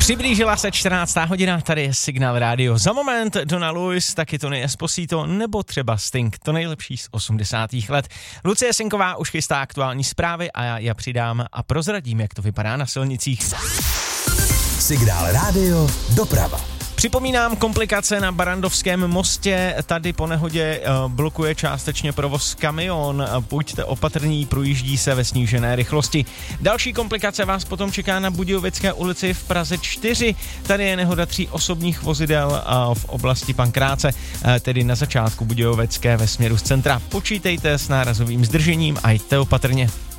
Přiblížila se 14. hodina, tady je Signál rádio. Za moment Donna Lewis, taky Tony Esposito, nebo třeba Sting, to nejlepší z 80. let. Lucie Sinková už chystá aktuální zprávy a já je přidám a prozradím, jak to vypadá na silnicích. Signál rádio, doprava. Připomínám komplikace na Barrandovském mostě, tady po nehodě blokuje částečně provoz kamion, buďte opatrní, projíždí se ve snížené rychlosti. Další komplikace vás potom čeká na Budějovické ulici v Praze 4, tady je nehoda 3 osobních vozidel v oblasti Pankráce, tedy na začátku Budějovické ve směru z centra. Počítejte s nárazovým zdržením a jděte opatrně.